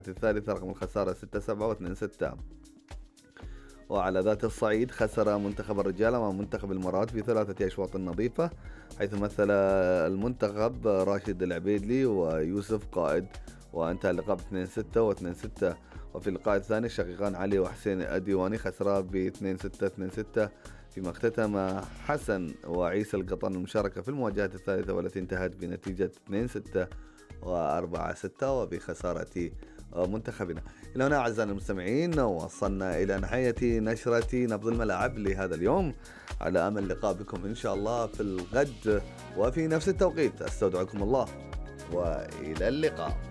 الثالثة رقم الخسارة 6-7 و2-6. وعلى ذات الصعيد خسر منتخب الرجال أمام منتخب الإمارات في 3 أشواط نظيفة، حيث مثل المنتخب راشد العبيدلي ويوسف قائد، وانتهى اللقاء ب2-6 و2-6. وفي اللقاء الثاني الشقيقان علي وحسين الديواني خسرا ب2-6 2-6، فيما اختتم حسن وعيسى القطن المشاركة في المواجهة الثالثة والتي انتهت بنتيجة 2-6 و4-6 وبخسارة منتخبنا. إلى هنا أعزائنا المستمعين وصلنا إلى نهاية نشرة نبض الملاعب لهذا اليوم، على أمل اللقاء بكم إن شاء الله في الغد وفي نفس التوقيت. أستودعكم الله وإلى اللقاء.